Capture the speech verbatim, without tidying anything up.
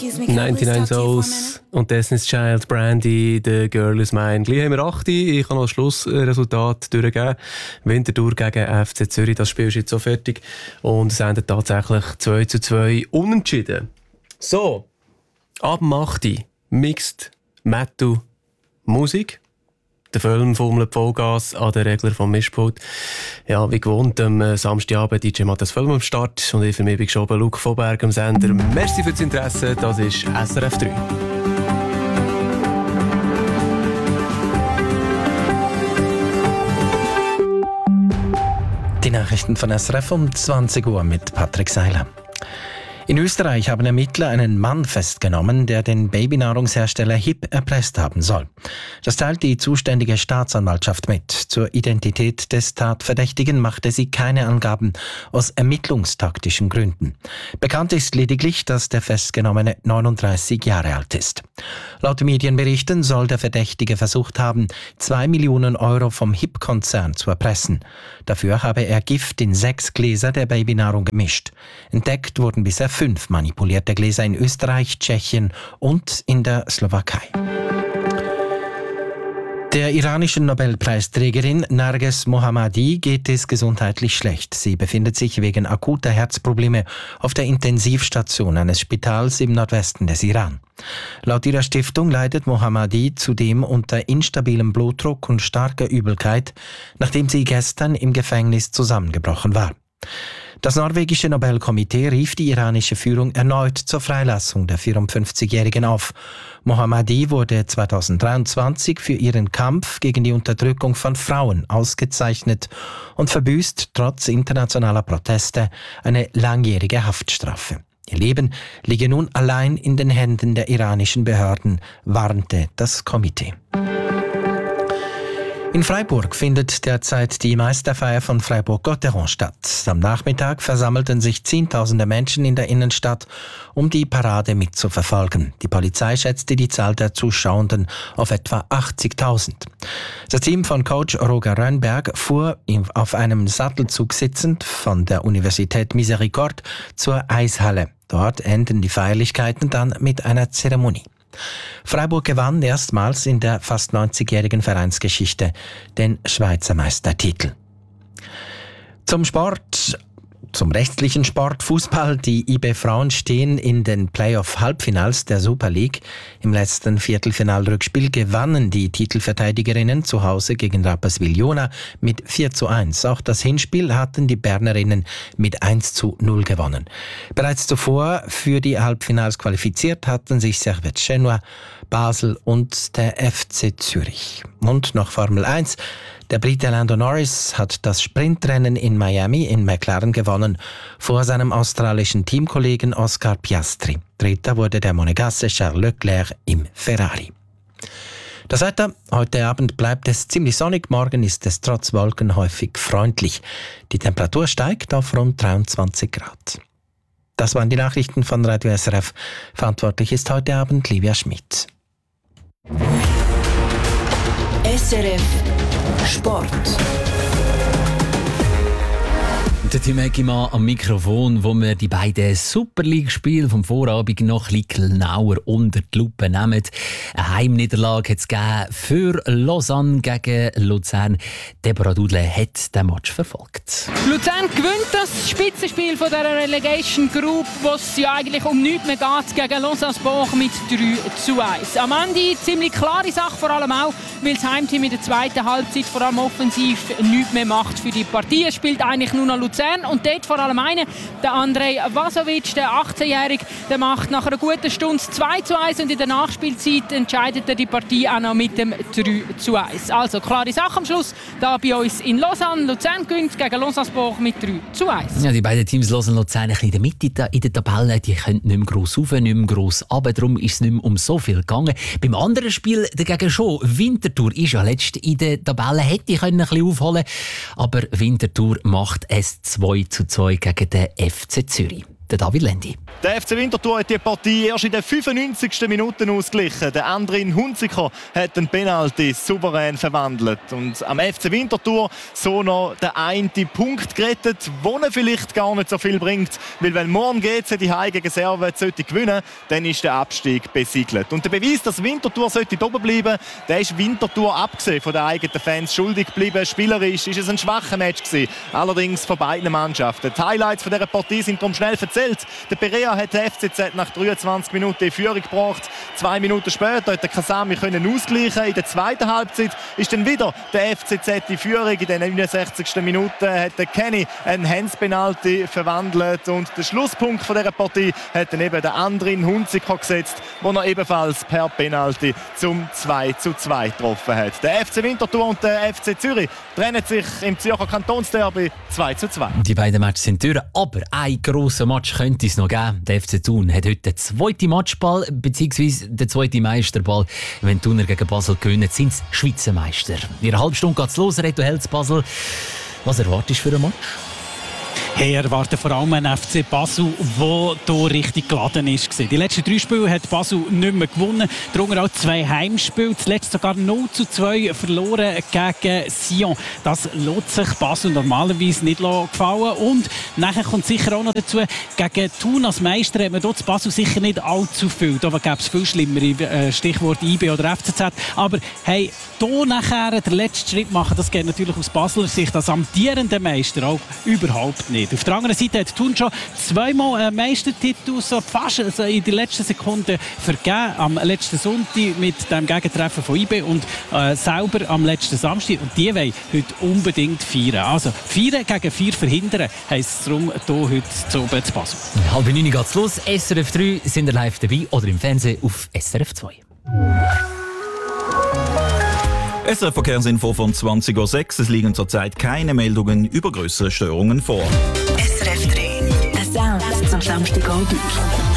neunundneunzig Souls und Destiny's Child, Brandy, The Girl Is Mine. Gleich haben wir acht. Ich kann noch das Schlussresultat durchgeben. Winterthur gegen F C Zürich. Das Spiel ist jetzt so fertig. Und es endet tatsächlich zwei zu zwei unentschieden. So, ab dem acht. Mixed Metal Musik. Der Film fummelt Vollgas an den Regler vom Mischpult. Ja, wie gewohnt, am Samstagabend D J Matthias Film am Start und ich für mich bin geschoben, Luke Vorberg am Sender. Merci fürs Interesse, das ist S R F drei. Die Nachrichten von S R F um zwanzig Uhr mit Patrick Seiler. In Österreich haben Ermittler einen Mann festgenommen, der den Babynahrungshersteller H I P erpresst haben soll. Das teilt die zuständige Staatsanwaltschaft mit. Zur Identität des Tatverdächtigen machte sie keine Angaben aus ermittlungstaktischen Gründen. Bekannt ist lediglich, dass der Festgenommene neununddreißig Jahre alt ist. Laut Medienberichten soll der Verdächtige versucht haben, zwei Millionen Euro vom H I P-Konzern zu erpressen. Dafür habe er Gift in sechs Gläser der Babynahrung gemischt. Entdeckt wurden bisher fünf manipulierte Gläser in Österreich, Tschechien und in der Slowakei. Der iranischen Nobelpreisträgerin Narges Mohammadi geht es gesundheitlich schlecht. Sie befindet sich wegen akuter Herzprobleme auf der Intensivstation eines Spitals im Nordwesten des Iran. Laut ihrer Stiftung leidet Mohammadi zudem unter instabilem Blutdruck und starker Übelkeit, nachdem sie gestern im Gefängnis zusammengebrochen war. Das norwegische Nobelkomitee rief die iranische Führung erneut zur Freilassung der vierundfünfzigjährigen auf. Mohammadi wurde zweitausenddreiundzwanzig für ihren Kampf gegen die Unterdrückung von Frauen ausgezeichnet und verbüßt trotz internationaler Proteste eine langjährige Haftstrafe. Ihr Leben liege nun allein in den Händen der iranischen Behörden, warnte das Komitee. In Freiburg findet derzeit die Meisterfeier von Freiburg-Gotteron statt. Am Nachmittag versammelten sich Zehntausende Menschen in der Innenstadt, um die Parade mitzuverfolgen. Die Polizei schätzte die Zahl der Zuschauenden auf etwa achtzigtausend. Das Team von Coach Roger Rönnberg fuhr auf einem Sattelzug sitzend von der Universität Miséricorde zur Eishalle. Dort enden die Feierlichkeiten dann mit einer Zeremonie. Freiburg gewann erstmals in der fast neunzigjährigen Vereinsgeschichte den Schweizer Meistertitel. Zum Sport, zum restlichen Sport, Fußball. Die I B Frauen stehen in den Playoff-Halbfinals der Super League. Im letzten Viertelfinalrückspiel gewannen die Titelverteidigerinnen zu Hause gegen Rapperswil-Jona mit vier zu eins. Auch das Hinspiel hatten die Bernerinnen mit eins zu null gewonnen. Bereits zuvor für die Halbfinals qualifiziert hatten sich Servette Genua, Basel und der F C Zürich. Und noch Formel eins. Der Brite Lando Norris hat das Sprintrennen in Miami in McLaren gewonnen, vor seinem australischen Teamkollegen Oscar Piastri. Dritter wurde der Monegasse Charles Leclerc im Ferrari. Das Wetter: Heute Abend bleibt es ziemlich sonnig, morgen ist es trotz Wolken häufig freundlich. Die Temperatur steigt auf rund dreiundzwanzig Grad. Das waren die Nachrichten von Radio S R F. Verantwortlich ist heute Abend Livia Schmidt. S R F Sport. Der Tim Eggimann am Mikrofon, wo wir die beiden Super League-Spiele vom Vorabend noch ein bisschen genauer unter die Lupe nehmen. Eine Heimniederlage hat es gegeben für Lausanne gegen Luzern. Deborah Dudle hat den Match verfolgt. Luzern gewinnt das Spitzenspiel von dieser Relegation Group, wo es ja eigentlich um nichts mehr geht, gegen Lausanne-Boch mit drei zu eins. Am Ende ziemlich klare Sache, vor allem auch, weil das Heimteam in der zweiten Halbzeit vor allem offensiv nichts mehr macht für die Partie. Es spielt eigentlich nur noch Luzern. Und dort vor allem einer, der Andrej Vasovic, der achtzehnjährige, der macht nach einer guten Stunde zwei zu eins und in der Nachspielzeit entscheidet er die Partie auch noch mit dem drei zu eins. Also klare Sache am Schluss, da bei uns in Lausanne. Luzern gewinnt gegen Lausanne-Boch mit drei zu eins. Ja, die beiden Teams Lausanne und Luzern in der Mitte in der Tabelle, die können nicht mehr gross rauf, nicht mehr gross runter, darum ist es nicht mehr um so viel gegangen. Beim anderen Spiel dagegen schon. Winterthur ist ja letzt in der Tabelle, hätte können ein bisschen aufholen, aber Winterthur macht es zwei zu zwei gegen den F C Zürich. der David Lendi. Der F C Winterthur hat die Partie erst in der fünfundneunzigsten Minute ausgeglichen. Der Andrin Hunziker hat den Penalty souverän verwandelt. Und am F C Winterthur so noch der eine Punkt gerettet, wo er vielleicht gar nicht so viel bringt. Weil wenn morgen G C die Heim gegen Servet sollte gewinnen, dann ist der Abstieg besiegelt. Und der Beweis, dass Winterthur sollte oben bleiben, der ist Winterthur abgesehen von den eigenen Fans schuldig geblieben. Spielerisch ist es ein schwacher Match gewesen. Allerdings von beiden Mannschaften. Die Highlights von dieser Partie sind darum schnell erzählt. Der Perea hat den F C Z nach dreiundzwanzig Minuten in Führung gebracht. Zwei Minuten später hat der Kasami können ausgleichen. In der zweiten Halbzeit ist dann wieder der F C Z in Führung. In der neunundsechzigsten Minute hat der Kenny einen Hands-Penalty verwandelt. Und der Schlusspunkt von dieser Partie hat dann eben der Andrin Hunziker gesetzt, wo er ebenfalls per Penalty zum zwei zu zwei getroffen hat. Der F C Winterthur und der F C Zürich trennen sich im Zürcher Kantonsderby zwei zu zwei. Die beiden Matches sind durch, aber ein grosser Match könnte es noch geben. Der F C Thun hat heute den zweiten Matchball, beziehungsweise den zweiten Meisterball. Wenn Thuner gegen Basel gewinnen, sind sie Schweizer Meister. In einer halben Stunde geht es los, Reto Helz Basel. Was erwartest du für einen Match? Hey, erwarten vor allem einen F C Basel, der hier richtig geladen ist. Die letzten drei Spiele hat Basel nicht mehr gewonnen. Darunter auch zwei Heimspiele. Zuletzt sogar null zu zwei verloren gegen Sion. Das lässt sich Basel normalerweise nicht gefallen. Und nachher kommt sicher auch noch dazu, gegen Thun als Meister hat man dort Basel sicher nicht allzu viel. Da gäbe es viel schlimmere, Stichwort I B oder F C Z. Aber hey, hier nachher den letzten Schritt machen, das geht natürlich aus Basler Sicht als amtierender Meister auch überhaupt nicht. Auf der anderen Seite hat Thun schon zweimal einen Meistertitel so fast also in den letzten Sekunden vergeben. Am letzten Sonntag mit dem Gegentreffen von I B und äh, selber am letzten Samstag. Und die wollen heute unbedingt feiern. Also feiern gegen vier verhindern heisst es darum hier heute zu oben zu Basel. Halb neun geht's los. S R F drei sind ihr live dabei oder im Fernsehen auf S R F zwei. S R F-Verkehrsinfo von zwanzig Uhr sechs. Es liegen zurzeit keine Meldungen über größere Störungen vor. S R F drei. Ein Sound zum Samstagabend.